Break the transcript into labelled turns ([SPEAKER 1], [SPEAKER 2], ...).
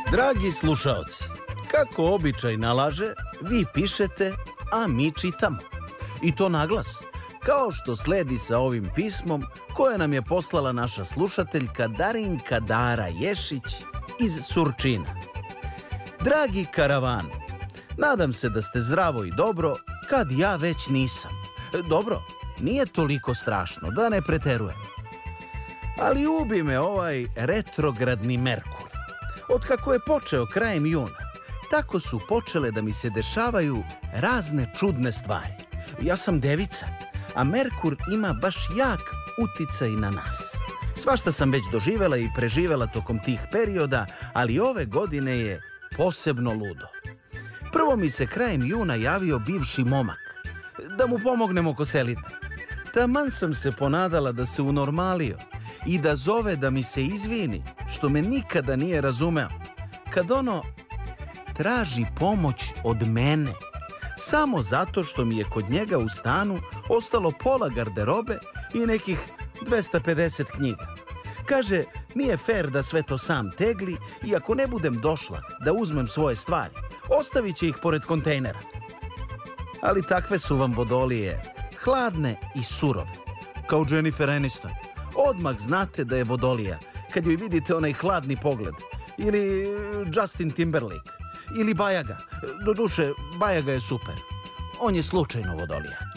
[SPEAKER 1] Dragi slušaoci, kako običaj nalaže, vi pišete, a mi čitamo. I to naglas, kao što sledi sa ovim pismom koje nam je poslala naša slušateljka Darinka Dara Ješić iz Surčina. Dragi karavan, nadam se da ste zdravo i dobro, kad ja već nisam. Dobro, nije toliko strašno, da ne preterujem. Ali ubi me ovaj retrogradni Merkur. Otkako je počeo krajem juna, tako su počele da mi se dešavaju razne čudne stvari. Ja sam devica, a Merkur ima baš jak uticaj na nas. Svašta sam već doživela i preživela tokom tih perioda, ali ove godine je posebno ludo. Prvo mi se krajem juna javio bivši momak, da mu pomognem oko selidbe. Taman sam se ponadala da se unormalio i da zove da mi se izvini, što me nikada nije razumeo. Kad ono traži pomoć od mene, samo zato što mi je kod njega u stanu ostalo pola garderobe i nekih 250 knjiga. Kaže, nije fair da sve to sam tegli i ako ne budem došla da uzmem svoje stvari, ostavit će ih pored kontejnera. Ali takve su vam vodolije, hladne i surove, kao Jennifer Aniston. Odmah znate da je vodolija kad joj vidite onaj hladni pogled. Ili Justin Timberlake. Ili Bajaga. Doduše, Bajaga je super. On je slučajno vodolija.